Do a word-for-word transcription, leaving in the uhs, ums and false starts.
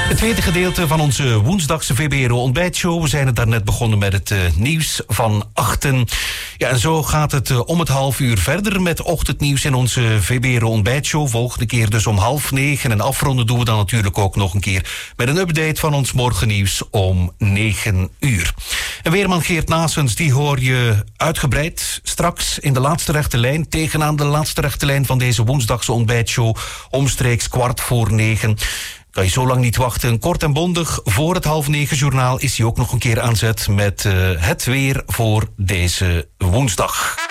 Het tweede gedeelte van onze woensdagse V B R O ontbijtshow. We zijn het daarnet begonnen met het uh, nieuws van achten. Ja, en zo gaat het uh, om het half uur verder met ochtendnieuws in onze V B R O ontbijtshow. Volgende keer dus om half negen. En afronden doen we dan natuurlijk ook nog een keer met een update van ons morgennieuws om negen uur. En weerman Geert Naessens, die hoor je uitgebreid straks in de laatste rechte lijn. Tegenaan de laatste rechte lijn van deze woensdagse ontbijtshow. Omstreeks kwart voor negen. Kan je zo lang niet wachten. Kort en bondig, voor het half negen journaal is hij ook nog een keer aan zet met uh, het weer voor deze woensdag.